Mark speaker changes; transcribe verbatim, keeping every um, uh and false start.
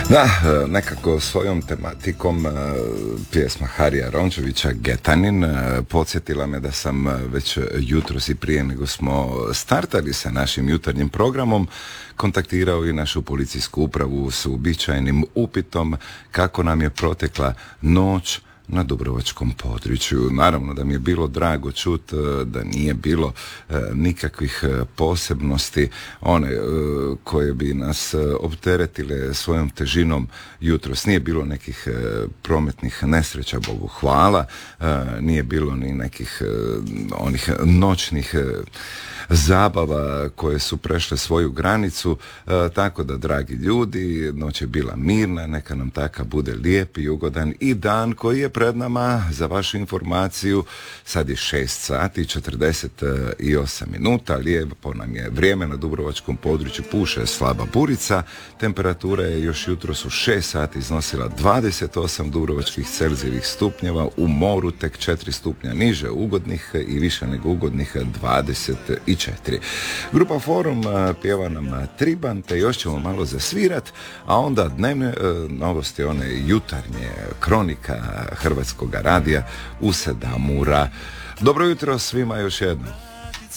Speaker 1: Da, nekako svojom tematikom pjesma Harija Rončevića Getanin podsjetila me da sam već jutros i prije nego smo startali sa našim jutarnjim programom kontaktirao i našu policijsku upravu s uobičajenim upitom kako nam je protekla noć na dubrovačkom području. Naravno da mi je bilo drago čut da nije bilo nikakvih posebnosti one koje bi nas opteretile svojom težinom jutros. Nije bilo nekih prometnih nesreća, Bogu hvala, nije bilo ni nekih onih noćnih zabava koje su prešle svoju granicu, e, tako da, dragi ljudi, noć je bila mirna, neka nam takav bude lijep i ugodan i dan koji je pred nama. Za vašu informaciju, sad je šest sati i četrdeset osam minuta, lijepo nam je vrijeme, na dubrovačkom području puše slaba burica, temperatura je još jutros u šest sati iznosila dvadeset osam dubrovačkih celzijevih stupnjeva, u moru tek četiri stupnja niže ugodnih i više nego ugodnih dvadeset četiri. Grupa Forum pjeva nam Triban, te još ćemo malo zasvirat, a onda dnevne novosti, one jutarnje, kronika Hrvatskog radija u sedam ura. Dobro jutro svima još jednom.